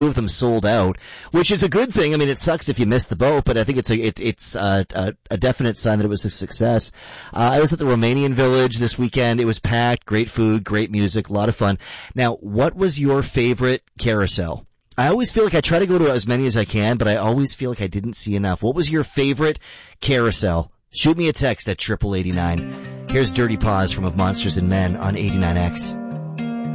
of them sold out, which is a good thing. I mean, it sucks if you miss the boat, but I think it's a definite sign that it was a success. I was at the Romanian Village this weekend. It was packed, great food, great music, a lot of fun. Now, what was your favorite carousel? I always feel like I try to go to as many as I can, but I always feel like I didn't see enough. What was your favorite carousel? Shoot me a text at 8889. Here's Dirty Paws from Of Monsters and Men on 89X.